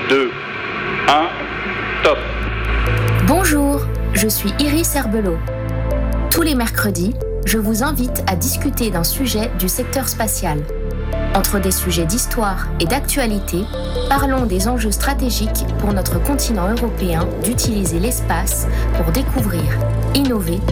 2, 1, top. Bonjour, je suis Iris Herbelot. Tous les mercredis, je vous invite à discuter d'un sujet du secteur spatial. Entre des sujets d'histoire et d'actualité, parlons des enjeux stratégiques pour notre continent européen d'utiliser l'espace pour découvrir, innover